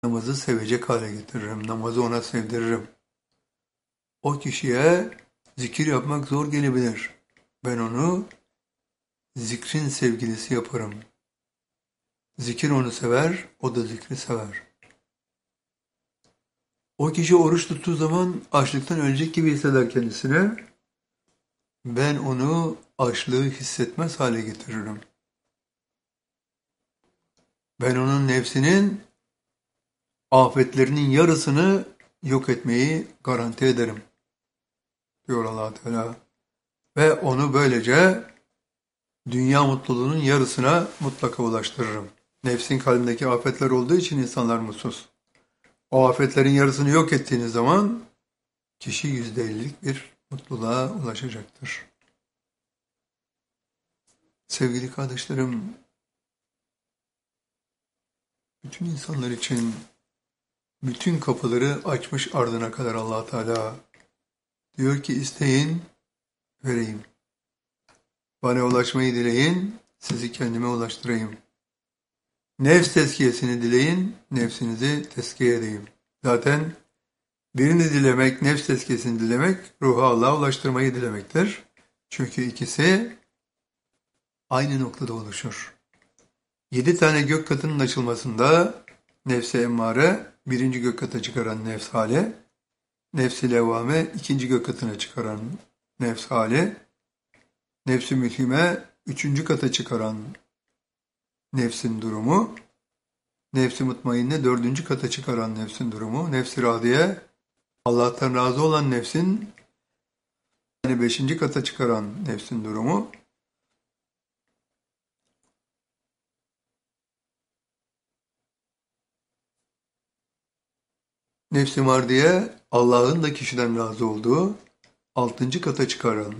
namazı sevecek hale getiririm. Namazı ona sevdiririm. O kişiye zikir yapmak zor gelebilir. Ben onu zikrin sevgilisi yaparım. Zikir onu sever, o da zikri sever. O kişi oruç tuttuğu zaman açlıktan ölecek gibi hisseder kendisini. Ben onu açlığı hissetmez hale getiririm. Ben onun nefsinin afetlerinin yarısını yok etmeyi garanti ederim, diyor Allah Teala. Ve onu böylece dünya mutluluğunun yarısına mutlaka ulaştırırım. Nefsin kalbindeki afetler olduğu için insanlar mutsuz. O afetlerin yarısını yok ettiğiniz zaman kişi %50'lik bir mutluluğa ulaşacaktır. Sevgili kardeşlerim, bütün insanlar için bütün kapıları açmış ardına kadar Allah Teala diyor ki isteyin, vereyim. Bana ulaşmayı dileyin, sizi kendime ulaştırayım. Nefs tezkiyesini dileyin, nefsinizi tezkiye edeyim. Zaten birini dilemek, nefs tezkiyesini dilemek, ruhu Allah'a ulaştırmayı dilemektir. Çünkü ikisi aynı noktada oluşur. 7 tane gök katının açılmasında nefs-i emmare, birinci gök kata çıkaran nefs hali, nefs-i levvame, ikinci gök katına çıkaran nefs hali, nefs-i mülhime, üçüncü kata çıkaran nefsin durumu, nefs-i mutmainne, dördüncü kata çıkaran nefsin durumu, nefs-i radiye, Allah'tan razı olan nefsin, yani beşinci kata çıkaran nefsin durumu, nefs-i mardiye, Allah'ın da kişiden razı olduğu, altıncı kata çıkaran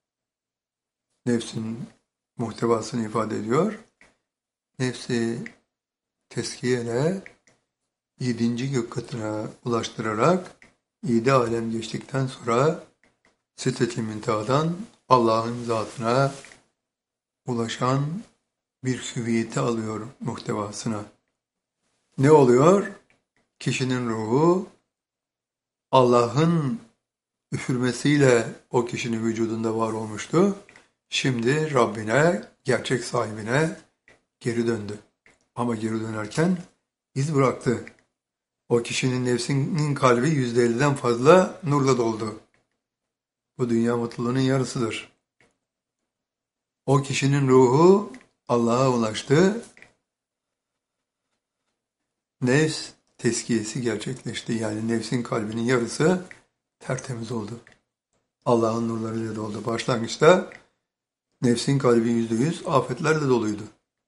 nefsin muhtevasını ifade ediyor. Nefsi teskiyeyle yedinci gök katına ulaştırarak 7 alem geçtikten sonra Sidret-i Münteha'dan Allah'ın zatına ulaşan bir hüviyeti alıyor muhtevasına. Ne oluyor? Kişinin ruhu Allah'ın üfürmesiyle o kişinin vücudunda var olmuştu. Şimdi Rabbine, gerçek sahibine geri döndü. Ama geri dönerken iz bıraktı. O kişinin nefsinin kalbi %50'den fazla nurla doldu. Bu dünya mutluluğunun yarısıdır. O kişinin ruhu Allah'a ulaştı. Nefs teskiyesi gerçekleşti. Yani nefsin kalbinin yarısı tertemiz oldu. Allah'ın nurlarıyla doldu. Başlangıçta nefsin kalbi %100 afetlerle doluydu.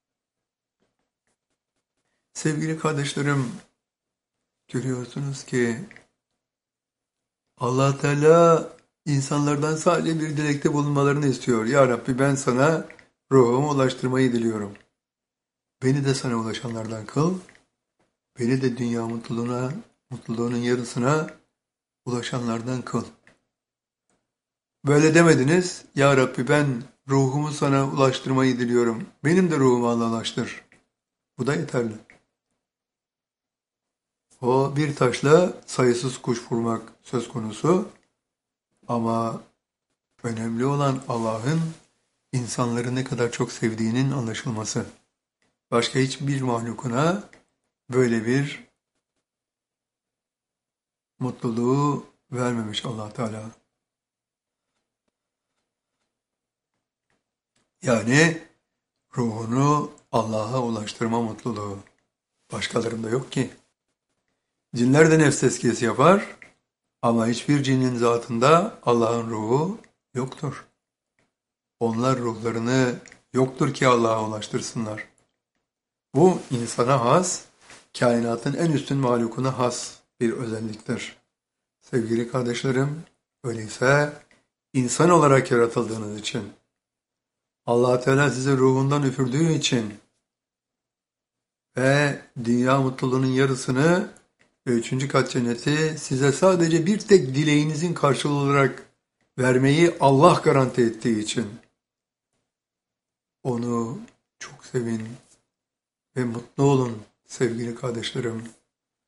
Sevgili kardeşlerim, görüyorsunuz ki Allah Teala insanlardan sadece bir dilekte bulunmalarını istiyor. Ya Rabbi ben sana ruhumu ulaştırmayı diliyorum. Beni de sana ulaşanlardan kıl. Beni de dünya mutluluğunun yarısına ulaşanlardan kıl. Böyle demediniz. Ya Rabbi ben ruhumu sana ulaştırmayı diliyorum. Benim de ruhumu Allah'a ulaştır. Bu da yeterli. O bir taşla sayısız kuş vurmak söz konusu. Ama önemli olan Allah'ın insanları ne kadar çok sevdiğinin anlaşılması. Başka hiçbir mahlukuna böyle bir mutluluğu vermemiş Allah Teala. Yani ruhunu Allah'a ulaştırma mutluluğu. Başkalarında yok ki. Cinler de nefs tezkiyesi yapar ama hiçbir cinin zatında Allah'ın ruhu yoktur. Onlar ruhlarını yoktur ki Allah'a ulaştırsınlar. Bu insana has, kainatın en üstün mahlukuna has bir özelliktir. Sevgili kardeşlerim, öyleyse insan olarak yaratıldığınız için, Allah Teala size ruhundan üfürdüğü için ve dünya mutluluğunun yarısını ve 3. kat cenneti size sadece bir tek dileğinizin karşılığı olarak vermeyi Allah garanti ettiği için onu çok sevin ve mutlu olun sevgili kardeşlerim.